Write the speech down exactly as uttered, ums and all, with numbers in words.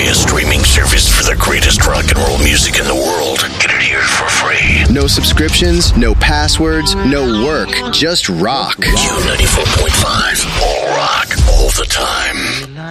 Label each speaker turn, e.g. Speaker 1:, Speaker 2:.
Speaker 1: Himalaya streaming service for the greatest rock and roll music in the world. Get it here for free.
Speaker 2: No subscriptions, no passwords, no work. Just rock.
Speaker 1: Q ninety-four point five. All rock, all the time.